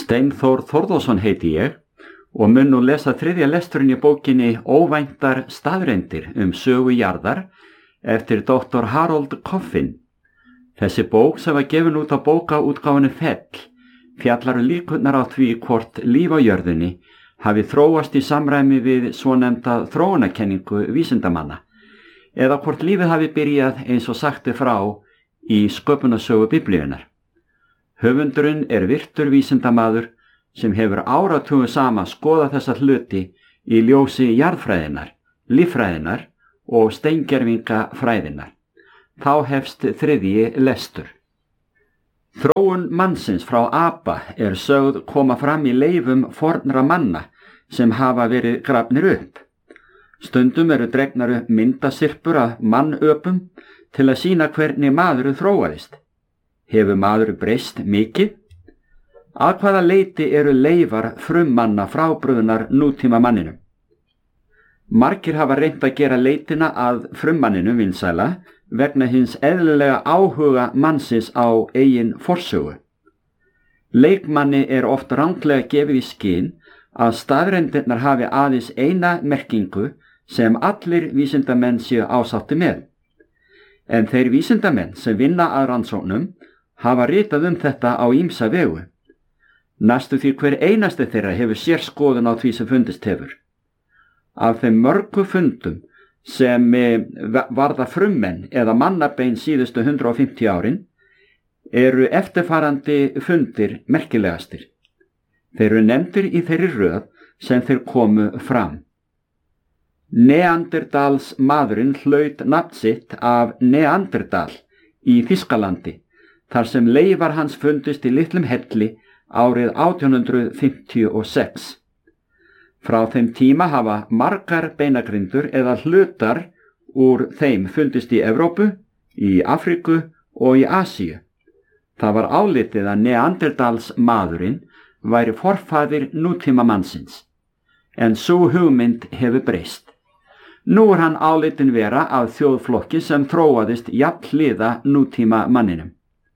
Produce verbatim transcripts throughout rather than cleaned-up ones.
Steinþór Þórðarson heiti ég og mun nú lesa þriðja lesturinn í bókinni Óvæntar staðreyndir um sögu jarðar eftir doktor Harold Coffin. Þessi bók sem var gefin út á bókaútgáfunni Fell fjallar um líkurnar á því hvort líf á jörðinni hafi þróast í samræmi við svonefnda þróunarkenningu vísindamanna eða hvort lífið hafi byrjað eins og sagti frá í sköpunarsögu Biblíunnar. Höfundurinn er virtur vísindamaður sem hefur áratugum sama skoðað þessa hluti í ljósi jarðfræðinnar, líffræðinnar og steingervingafræðinnar. Þá hefst þriðji lestur. Þróun mannsins frá apa er sögð koma fram í leifum fornra manna sem hafa verið grafnir upp. Stundum eru dregnar upp myndasyrpur af mannöpum til að sýna hvernig maður þróaðist. Hefur maður breyst mikið? Að hvaða leyti eru leifar frummanna frábrugðnar nútíma manninum? Margir hafa reynt að gera leitina að frummanninum vinsæla vegna hins eðlilega áhuga mannsins á eigin forsögu. Leikmanni er oft ranglega gefið í skyn að staðreyndirnar hafi aðeins eina merkingu sem allir vísindamenn séu ásátti með. En þeir vísindamenn sem vinna að rannsóknum hafa ritað um þetta á ýmsa vegu. Næstu því hver einasti þeirra hefur sér skoðun á því sem fundist hefur. Af þeim mörgu fundum sem varða frummenn eða mannabein síðustu hundrað fimmtíu árin eru eftirfarandi fundir merkilegastir. Þeir eru nefndir í þeirri röð sem þeir komu fram. Neanderdals maðurinn hlaut nafn sitt af Neanderdal í Þýskalandi, þar sem leifar hans fundist í litlum helli árið átján hundruð fimmtíu og sex. Frá þeim tíma hafa margar beinagrindur eða hlutar úr þeim fundist í Evrópu, í Afríku og í Asíu. Það var álitið að Neanderdals maðurinn væri forfaðir nútíma mannsins, en sú hugmynd hefur breyst. Nú er hann álitin vera af þjóðflokki sem þróaðist jafnhliða nútíma manninum.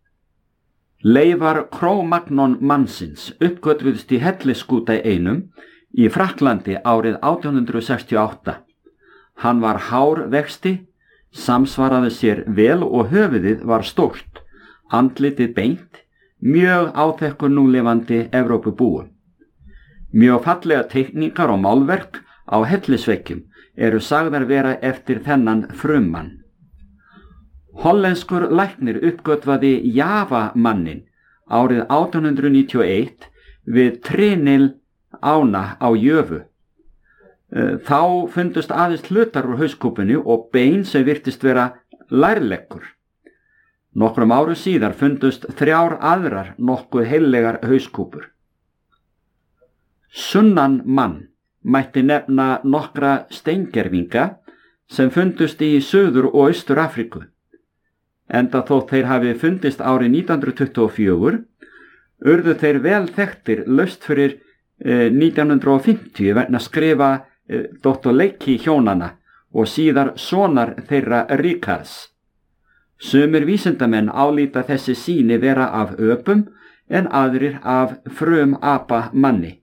Leifar Cro-Magnon mannsins uppgötvuðust í hellisskúta einum í Frakklandi árið átján hundruð sextíu og átta. Hann var hár vexti, samsvaraði sér vel og höfuðið var stórt, andlitið beint, mjög áþekkur núlifandi Evrópubúum. Mjög fallega teikningar og málverk á hellisveggjum eru sagðar vera eftir þennan frummann. Hollenskur læknir uppgötvaði Java-mannin árið átján hundruð níutíu og eitt við Trinil ána á Jöfu. Þá fundust aðeins hlutar úr hauskúpunni og bein sem virtist vera lærleggur. Nokkrum árum síðar fundust þrjár aðrar nokkuð heillegar hauskúpur. Sunnan mann mætti nefna nokkra steingervinga sem fundust í Suður- og Austur-Afríku. Enda þótt þeir hafi fundist árið nítján hundruð tuttugu og fjögur, urðu þeir vel þekktir laust fyrir eh, nítján hundruð fimmtíu vegna skrifa eh, doktor Leikki hjónana og síðar sonar þeirra Ricards. Sumir vísindamenn álíta þessi sýni vera af öpum en aðrir af frum apa manni.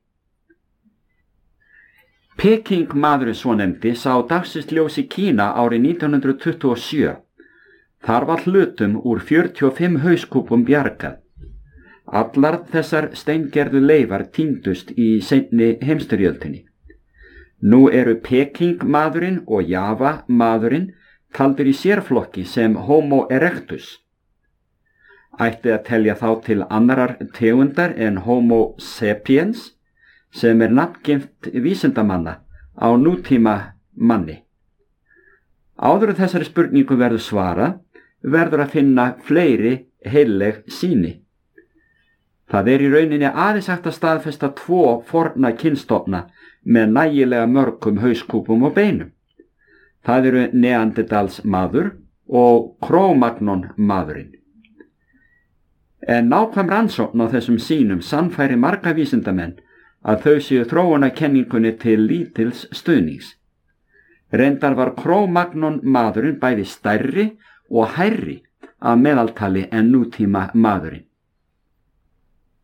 Peking maðurinn svonefndi sá dagsins ljós í Kína árið nítján hundruð tuttugu og sjö. Þar var hlutum úr fjörutíu og fimm hauskúpum bjargað. Allar þessar steingerðu leifar týndust í seinni heimsstyrjöldinni. Nú eru Peking maðurinn og Java maðurinn taldir í sérflokki sem Homo erectus. Ætti að telja þá til annarar tegundar en Homo sapiens, sem er nafngift vísindamanna á nútíma manni. Áður en þessari spurningu verður svara, verður að finna fleiri heilleg sýni. Það er í rauninni aðeins hægt að staðfesta tvo forna kynstofna með nægilega mörgum hauskúpum og beinum. Það eru Neanderdals maður og Cro-Magnon maðurinn. En nákvæm rannsókn á þessum sýnum sannfæri marga vísindamenn að þau séu þróunarkenningunni til lítils stuðnings. Reyndar var Cro-Magnon maðurinn bæði stærri og hærri að meðaltali en nútíma maðurinn.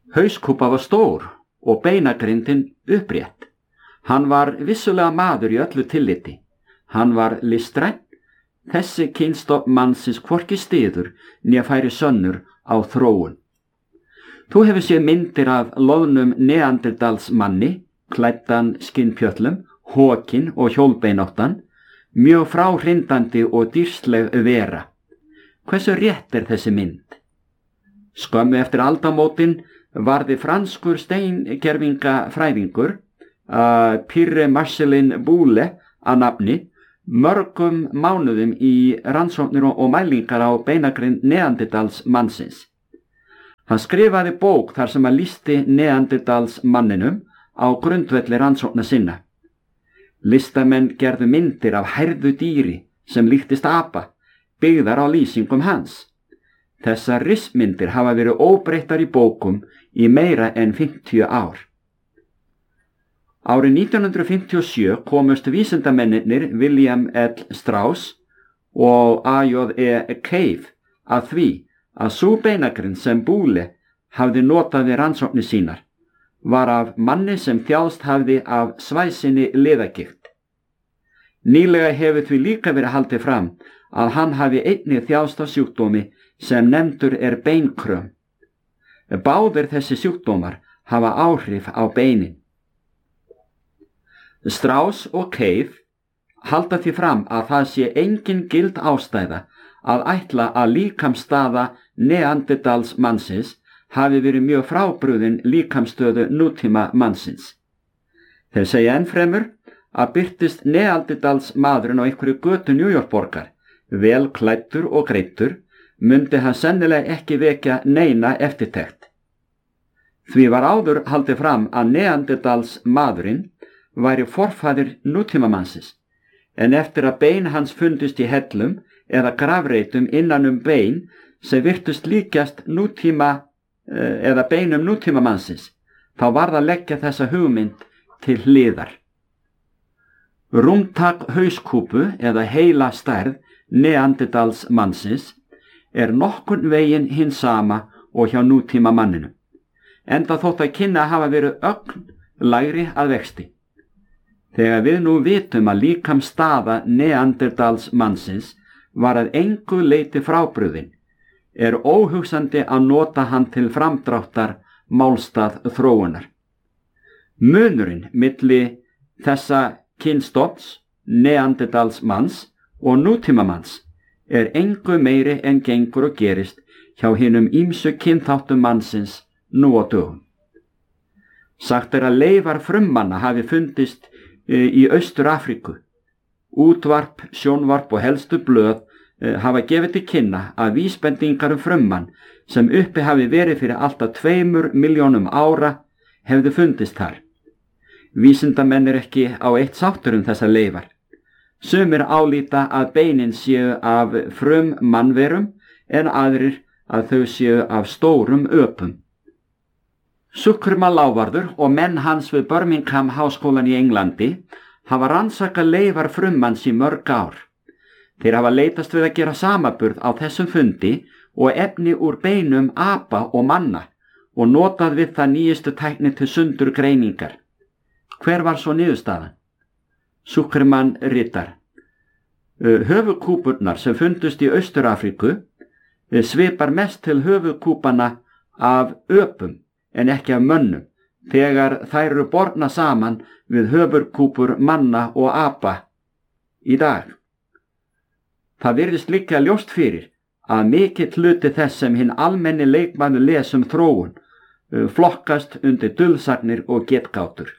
Hauskúpa var stór og beinagrindin upprétt. Hann var vissulega maður í öllu tilliti. Hann var listræn. Þessi kynstofn mannsins hvorki styður né færi sönnur á þróun. Þú hefur séð myndir af loðnum neanderdals manni, klæddan skinnpjöllum, hókin og hjólbeináttan, mjög fráhrindandi og dýrsleg vera. Hversu rétt er þessi mynd? Skömmu eftir aldamótin varði franskur steingervingafræðingur, uh, Pierre Marcellin Boule að nafni, mörgum mánuðum í rannsóknir og mælingar á beinagrind neanderdals mannsins. Hann skrifaði bók þar sem að lýsti neanderdals manninum á grundvelli rannsókna sinna. Listamenn gerðu myndir af hærðu dýri sem líktist apa, byggðar á lýsingum hans. Þessar ristmyndir hafa verið óbreyttar í bókum í meira en fimmtíu ár. Árið nítján hundruð fimmtíu og sjö komust vísindamennirnir William L. Strauss og A J E Cave að því að sú beinagrind sem Boule hafði notað við rannsóknir sínar var af manni sem þjáðst hafði af svæsinni liðagigt. Nýlega hefur því líka verið haldið fram að hann hafi einnig þjáðst af sjúkdómi sem nefndur er beinkröm. Báðir þessi sjúkdómar hafa áhrif á beinin. Strauss og Cave halda því fram að það sé engin gild ástæða að ætla að líkamsstaða neanderdals mannsins hafi verið mjög frábrugðin líkamsstöðu nútíma mannsins. Þeir segja ennfremur að birtist neanderdals maðurinn á einhverju götu New York borgar, vel klæddur og greittur, mundi hann sennilega ekki vekja neina eftirtekt. Því var áður haldið fram að neanderdals maðurinn væri forfaðir nútíma mannsins, en eftir að bein hans fundist í hellum eða grafreitum innan um bein sem virtust líkjast nútíma eða beinum nútíma mannsins, þá varð að leggja þessa hugmynd til hliðar. Rúmtak hauskúpu eða heila stærð neanderdals mannsins er nokkurn veginn hinn sama og hjá nútíma manninu, enda þótt að kynna hafa verið ögn lægri að vexti. Þegar við nú vitum að líkamsstaða neanderdals mannsins var að engu leyti frábrugðin, er óhugsandi að nota hann til framdráttar málstað þróunar. Munurinn milli þessa kynstofns, neanderdals manns og nútíma manns er engu meiri en gengur og gerist hjá hinum ýmsu kynþáttum mannsins nú á dögum. Sagt er að leifar frummanna hafi fundist í Austur-Afríku. Útvarp, sjónvarp og helstu blöð hafa gefið til kynna að vísbendingar um frummann sem uppi hafi verið fyrir alltaf tveimur miljónum ára hefðu fundist þar. Vísindamenn er ekki á eitt sáttur um þessar leifar. Sumir álíta að beinin séu af frum mannverum en aðrir að þau séu af stórum öpum. Sukruma Lávarður og menn hans við Birmingham háskólan í Englandi hafa rannsakað leifar frummanns í mörg ár. Þeir hafa leitast við að gera samaburð á þessum fundi og efni úr beinum apa og manna og notað við það nýjustu tækni til sundur greiningar. Hver var svo niðurstaðan? Zuckerman ritar. Höfuðkúpurnar sem fundust í Austur-Afríku svipar mest til höfuðkúpana af öpum en ekki af mönnum, þegar þær eru borna saman við höfuðkúpur manna og apa í dag. Það virðist líka ljóst fyrir að mikill hluti þess sem hinn almenni leikmaður les um þróun flokkast undir dulsagnir og getgátur.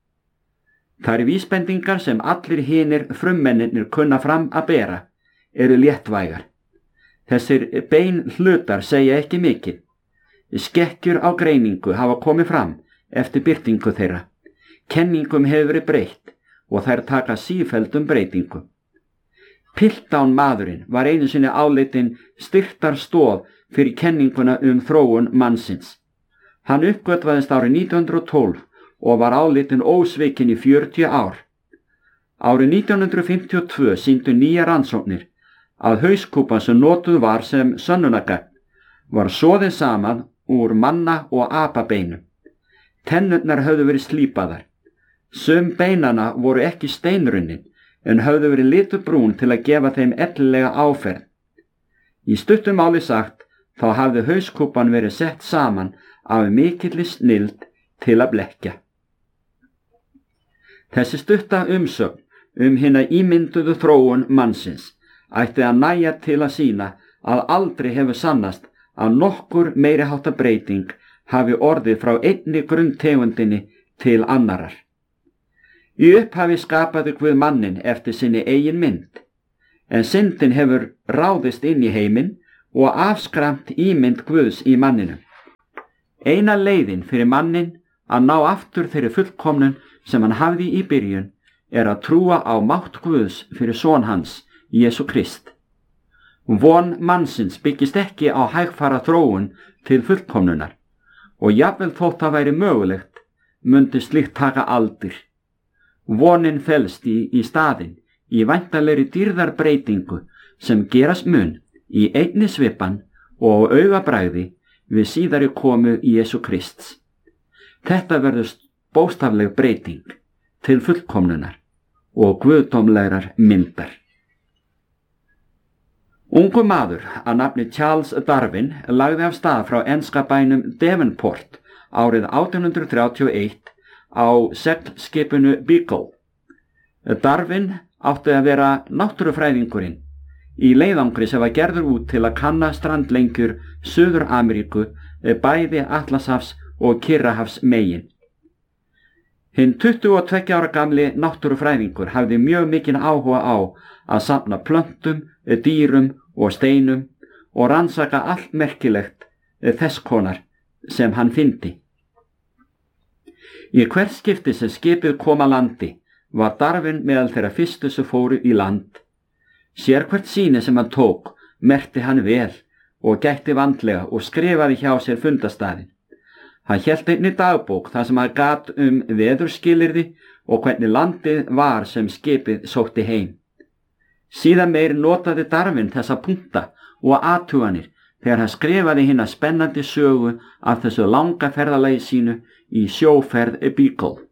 Þær vísbendingar sem allir hinir frummennirnir kunna fram að bera eru léttvægar. Þessir bein hlutar segja ekki mikið. Skekkjur á greiningu hafa komið fram eftir birtingu þeirra. Kenningum hefur verið breytt og þær taka sífelldum breytingum. Piltdown maðurinn var einu sinni áleitin styrktar stoð fyrir kenninguna um þróun mannsins. Hann uppgötvaðist árið nítján hundruð og tólf og var áleitin ósvikinn í fjörutíu ár. Árið nítján hundruð fimmtíu og tvö sýndu nýjar rannsóknir að hauskúpan sem notuð var sem sönnunargagn var soðið saman úr manna og apabeinum. Tennurnar höfðu verið slípaðar. Sum beinana voru ekki steinrunnin, en höfðu verið litubrún til að gefa þeim ellilega áferð. Í stuttu máli sagt, þá hafði hauskúpan verið sett saman af mikilli snilld til að blekkja. Þessi stutta umsögn um hina ímynduðu þróun mannsins ætti að nægja til að sýna að aldrei hefur sannast að nokkur meiri háttar breyting hafi orðið frá einni grunntegundinni til annarar. Í upphafi skapaði Guð mannin eftir sinni eigin mynd, en syndin hefur ráðist inn í heiminn og afskræmt ímynd Guðs í manninum. Eina leiðin fyrir mannin að ná aftur þeirri fullkomnun sem hann hafði í byrjun er að trúa á mátt Guðs fyrir son hans, Jesú Krist. Von mannsins byggist ekki á hægfara þróun til fullkomnunar og jafnvel þótt það væri mögulegt mundi slíkt taka aldir. Vonin felst í, í staðinn í væntanlegri dýrðarbreytingu sem gerast mun í einni svipan og augabragði við síðari komu Jesú Krists. Þetta verður bókstafleg breyting til fullkomnunar og guðdómlegrar myndar. Ungur maður að nafni Charles Darwin lagði af stað frá enska bænum Devonport árið átján hundrað þrjátíu og eitt á seglskipinu Beagle. Darwin átti að vera náttúrufræðingurinn í leiðangri sem var gerður út til að kanna strandlengjur Suður-Ameríku, bæði Atlantshafs og Kyrrahafs megin. Hinn tuttugu og tveggja ára gamli náttúrufræðingur hafði mjög mikinn áhuga á að safna plöntum, dýrum og steinum og rannsaka allt merkilegt þess konar sem hann fyndi. Í hvert skipti sem skipið kom að landi var Darwin meðal þeirra fyrstu sem fóru í land. Sérhvert sýni sem hann tók merkti hann vel og gætti vandlega og skrifaði hjá sér fundastaðinn. Hann hélt einnig dagbók þar sem hann gat um veðurskilyrði og hvernig landið var sem skipið sótti heim. Síðan meir notaði Darwin þessa punkta og athuganir þegar hann skrifaði hina spennandi sögu af þessu langa ferðalagi sínu í sjóferð Beagle.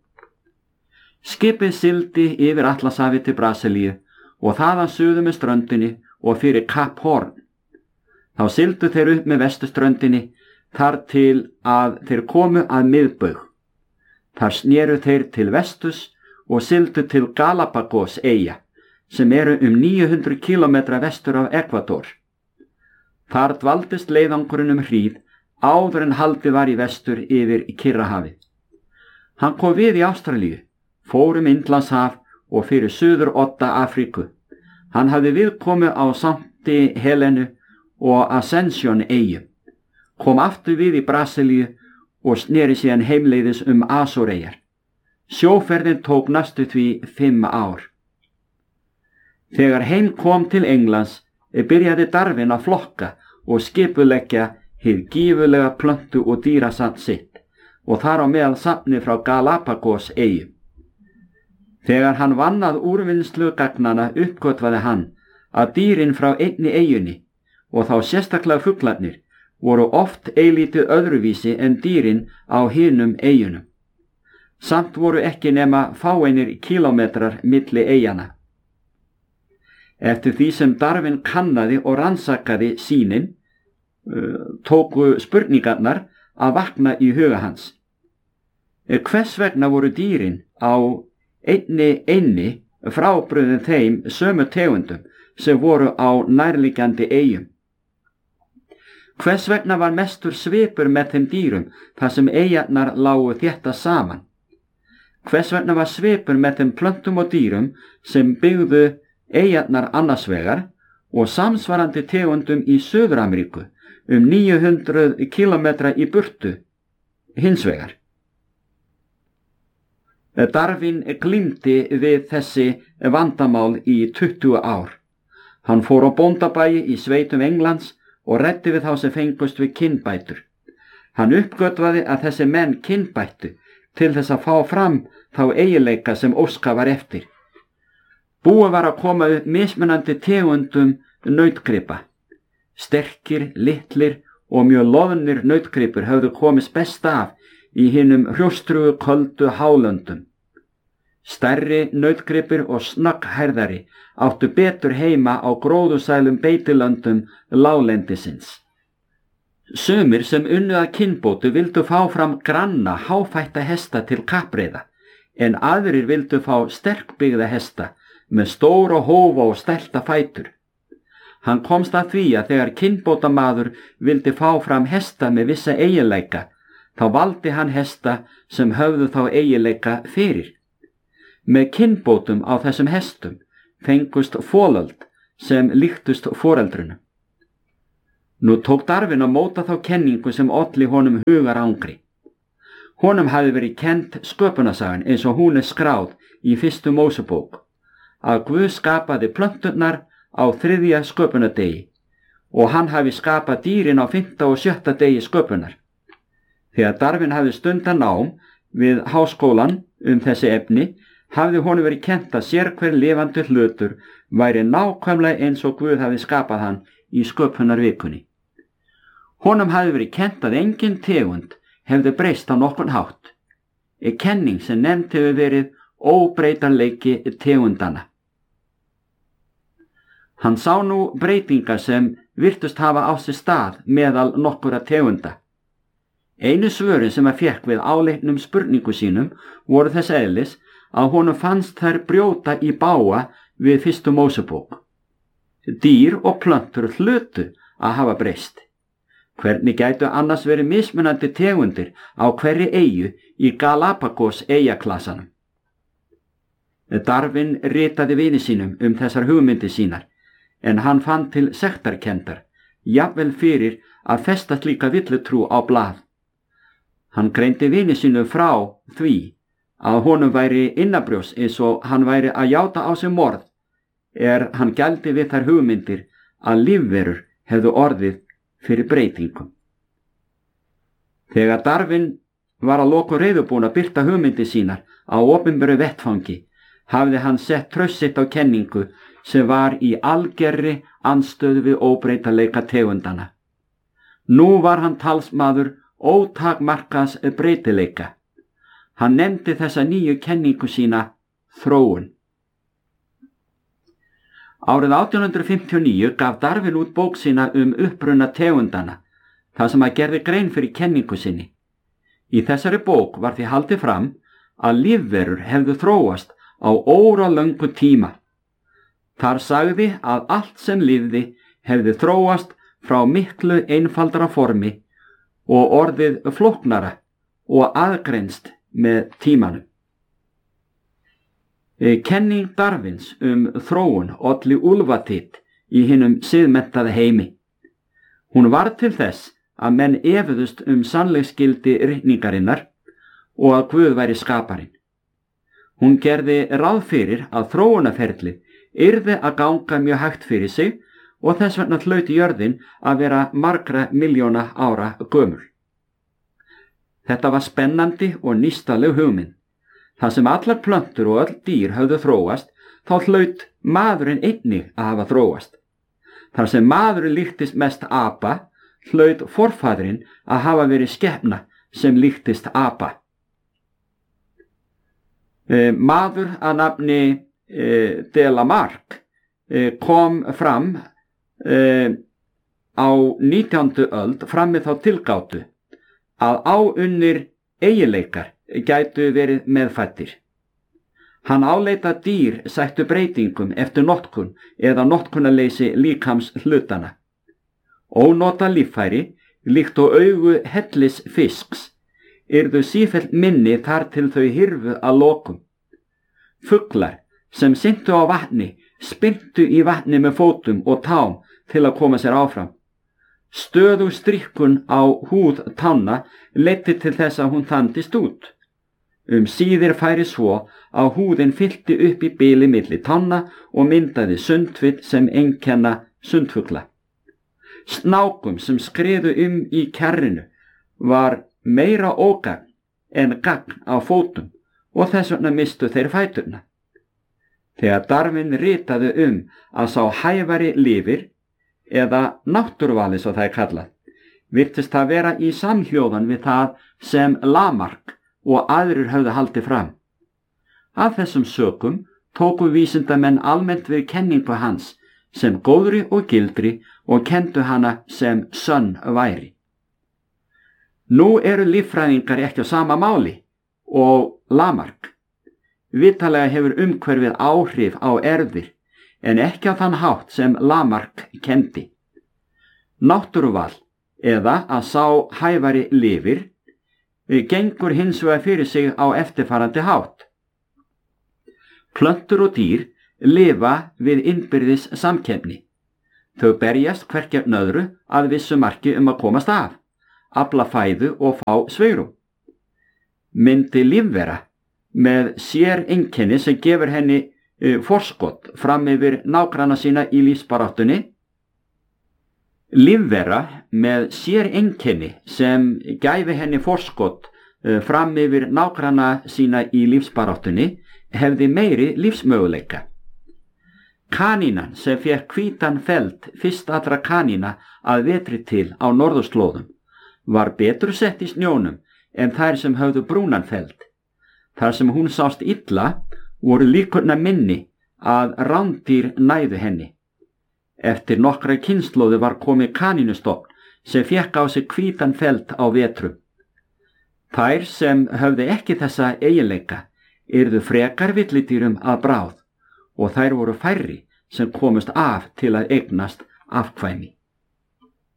Skipið sigldi yfir Atlantshafið til Brasilíu og þaðan suður með ströndinni og fyrir Kap Horn. Þá sigldu þeir upp með vesturströndinni þar til að þeir komu að miðbaug. Þar snéru þeir til vestus og sigldu til Galapagos eyja, sem eru um níu hundruð kílómetra vestur af Ekvador. Þar dvaldist leiðangurinn um hríð áður en haldið var í vestur yfir Kyrrahafið. Hann kom við í Ástralíu, fór um Indlandshaf og fyrir suður odda Afríku. Hann hafði viðkomu á Sankti Helenu og Ascension eyju, kom aftur við í Brasilíu og sneri síðan heimleiðis um Azoreyjar. Sjóferðin tók næstu því fimm ár. Þegar heim kom til Englands byrjaði Darwin að flokka og skipuleggja hið gífurlega plöntu- og dýrasafn sitt og þar á meðal safni frá Galapagos eyju. Þegar hann vann að úrvinnslu gagnanna uppgötvaði hann að dýrin frá einni eyjunni og þá sérstaklega fuglarnir voru oft eilítið öðruvísi en dýrin á hinum eyjunum. Samt voru ekki nema fáeinir kílómetrar milli eyjana. Eftir því sem Darwin kannaði og rannsakaði sýnin, tóku spurningarnar að vakna í huga hans. Hvers vegna voru dýrin á einni einni frábrugðin þeim sömu tegundum sem voru á nærliggjandi eyjum? Hvers vegna var mestur svipur með þeim dýrum þar sem eyjarnar lágu þétta saman? Hvers vegna var svipur með þeim plöntum og dýrum sem byggðu eyjarnar annars vegar og samsvarandi tegundum í Suður-Ameríku um níu hundruð kílómetra í burtu hins vegar? Darwin glímdi við þessi vandamál í tuttugu ár. Hann fór á bóndabæi í sveitum Englands og ræddi við þá sem fengust við kynbætur. Hann uppgötvaði að þessi menn kynbættu til þess að fá fram þá eiginleika sem óska var eftir. Búið var að koma upp mismunandi tegundum nautgripa, sterkir, litlir og mjög loðnir nautgripir höfðu komist best af í hinum hrjóstrugu köldu hálöndum. Stærri nautgripir og snögghærðari áttu betur heima á gróðursælum beitilöndum láglendisins. Sumir sem unnu að kynbótu vildu fá fram granna háfætta hesta til kappreiða, en aðrir vildu fá sterkbyggða hesta með stóra hófa og stælta fætur. Hann komst að því að þegar kynbótamaður vildi fá fram hesta með vissa eiginleika, þá valdi hann hesta sem höfðu þá eiginleika fyrir. Með kynbótum á þessum hestum fengust folöld sem líktust foreldrunum. Nú tók Darwin að móta þá kenningu sem olli honum hugarangri. Honum hafði verið kennt sköpunarsagan eins og hún er skráð í fyrstu Mósebók, að Guð skapaði plönturnar á þriðja sköpunardegi og hann hafi skapað dýrin á fimmta og sjötta degi sköpunar. Þegar Darwin hafði stundað nám við háskólan um þessi efni, hafði honum verið kennt að sérhver lifandi hlutur væri nákvæmlega eins og Guð hafði skapað hann í sköpunarvikunni. Honum hafði verið kennt að engin tegund hefði breyst á nokkurn hátt, er kenning sem nefnd hefur verið óbreytanleiki tegundana. Hann sá nú breytingar sem virtust hafa á sér stað meðal nokkurra tegunda. Einu svörin sem hann fékk við áleitnum spurningu sínum voru þess eðlis að honum fannst þær brjóta í bága við fyrstu Mósebók. Dýr og plöntur hlutu að hafa breyst. Hvernig gætu annars verið mismunandi tegundir á hverri eyju í Galapagos eyjaklasanum? Darwin ritaði vini sínum um þessar hugmyndir sínar, en hann fann til sektarkenndar, jafnvel fyrir að festa slíka villutrú á blað. Hann greindi vini sínum frá því að honum væri innabrjós eins og hann væri að játa á sig morð, er hann gældi við þær hugmyndir að lífverur hefðu orðið fyrir breytingum. Þegar Darwin var að loku reiðubúin að birta hugmyndir sínar á opinberu vettfangi, hafði hann sett traust sitt á kenningu sem var í algerri andstöðu við óbreytanleika tegundana. Nú var hann talsmaður ótakmarkaðs breytileika. Hann nefndi þessa nýju kenningu sína þróun. Árið átján hundrað fimmtíu og níu gaf Darwin út bók sína um uppruna tegundana, þar sem að gerði grein fyrir kenningu sinni. Í þessari bók var því haldið fram að lífverur hefðu þróast á óralöngu tíma. Þar sagði að allt sem lifði hefði þróast frá miklu einfaldara formi og orðið flóknara og aðgreinst með tímanum. Kenning Darwins um þróun olli úlfatitt í hinum siðmenntaða heimi. Hún var til þess að menn efuðust um sannleiksgildi ritningarinnar og að Guð væri skaparinn. Hún gerði ráð fyrir að þróunarferlið yrði að ganga mjög hægt fyrir sig og þess vegna hlaut jörðin að vera margra miljóna ára gömul. Þetta var spennandi og nýstaleg hugmynd. Það sem allar plöntur og öll dýr höfðu þróast, þá hlaut maðurinn einnig að hafa þróast. Þar sem maðurinn líktist mest apa, hlaut forfaðurinn að hafa verið skepna sem líktist apa. E, maður að nafni e, de Lamarck e, kom fram e, á nítjándu öld fram með þá tilgátu að áunnir eiginleikar gætu verið meðfæddir. Hann áleita dýr sættu breytingum eftir notkun eða notkunarleysi líkams hlutana. Ónota líffæri, líkt og augu hellis fisks, yrðu sífellt minni þar til þau hyrfu að lokum. Fuglar sem syntu á vatni spyrntu í vatni með fótum og tám til að koma sér áfram. Stöðug stríkkun á húð tanna leiddi til þess að hún þandist út. Um síðir færi svo að húðin fyllti upp í bili milli tanna og myndaði sundvitt sem einkenna sundfugla. Snákum sem skriðu um í kjarrinu var meira ógagn en gagn á fótum og þess vegna mistu þeir fæturna. Þegar Darwin ritaði um að sá hæfari lifir, eða náttúruvali svo það er kallað, virtist það vera í samhljóðan við það sem Lamarck og aðrir höfðu haldið fram. Af þessum sökum tóku vísindamenn almennt við kenningu hans sem góðri og gildri og kendu hana sem sönn væri. Nú eru líffræðingar ekki á sama máli og Lamarck. Vitalega hefur umhverfið áhrif á erfðir en ekki á þann hátt sem Lamarck kendi. Náttúruval eða að sá hæfari lifir gengur hins vegar fyrir sig á eftirfarandi hátt. Plöntur og dýr lifa við innbyrðis samkeppni. Þau berjast hvert gegn öðru að vissu marki um að komast af, afla fæðu og fá sveigrúm. Myndi lífvera með sér einkenni sem gefur henni uh, forskot fram yfir nágranna sína í lífsbaráttunni. Lífvera með sér einkenni sem gæfi henni forskot uh, fram yfir nágranna sína í lífsbaráttunni hefði meiri lífsmöguleika. Kanínan sem fékk hvítan feld fyrst allra kanína að vetri til á norðurslóðum var betur sett í snjónum en þær sem höfðu brúnan feld. Þar sem hún sást illa voru líkurnar minni að rándýr næðu henni. Eftir nokkra kynslóðu var komið kanínustofn sem fékk á sig hvítan feld á vetrum. Þær sem höfðu ekki þessa eiginleika yrðu frekar villidýrum að bráð og þær voru færri sem komust af til að eignast afkvæmi.